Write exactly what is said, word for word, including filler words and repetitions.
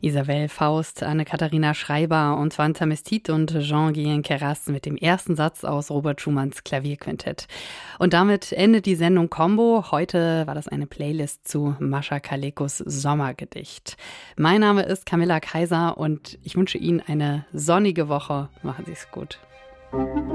Isabelle Faust, Anne-Katharina Schreiber und Svante Mestit und Jean-Guyen Queyras mit dem ersten Satz aus Robert Schumanns Klavierquintett. Und damit endet die Sendung Combo. Heute war das eine Playlist zu Mascha Kalekos Sommergedicht. Mein Name ist Camilla Kaiser und ich wünsche Ihnen eine sonnige Woche. Machen Sie es gut.